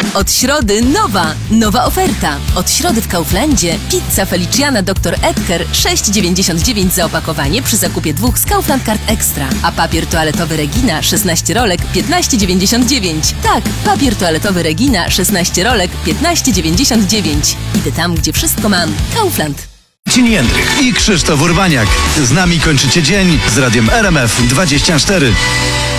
Od środy nowa oferta. Od środy w Kauflandzie pizza Feliciana Dr. Edgar 6,99 za opakowanie przy zakupie 2 z Kaufland Card Extra. A papier toaletowy Regina 16 rolek 15,99. Tak, papier toaletowy Regina 16 rolek 15,99. Idę tam, gdzie wszystko mam. Kaufland. Marcin Jędrych i Krzysztof Urbaniak. Z nami kończycie dzień z radiem RMF 24.